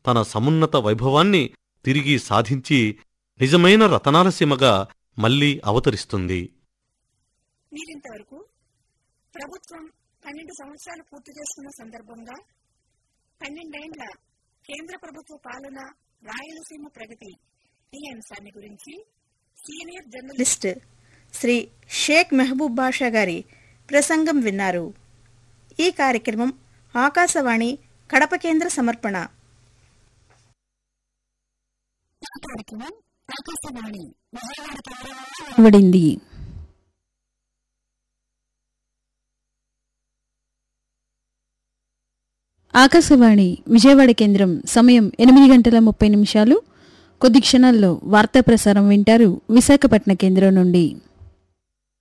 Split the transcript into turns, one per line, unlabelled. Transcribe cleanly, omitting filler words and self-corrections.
తన సమున్నత వైభవాన్ని తిరిగి సాధించి నిజమైన రతనాల సీమగా మళ్లీ అవతరిస్తుంది.
మీరింతవరకు ప్రభుత్వం 12 సంవత్సరాలు పూర్తి చేసుకున్న సందర్భంగా 12 ఏళ్ల కేంద్ర ప్రభుత్వ పాలన, రాయలసీమ ప్రగతి ఈ అంశాన్ని గురించి సీనియర్ జర్నలిస్ట్ శ్రీ షేక్ మెహబూబ్ బాషా గారి ప్రసంగం విన్నారు. ఈ కార్యక్రమం ఆకాశవాణి కడప కేంద్ర సమర్పణ.
ఆకాశవాణి విజయవాడ కేంద్రం. సమయం 8:30 కొద్ది క్షణాల్లో వార్తా ప్రసారం వింటారు విశాఖపట్నం కేంద్రం నుండి.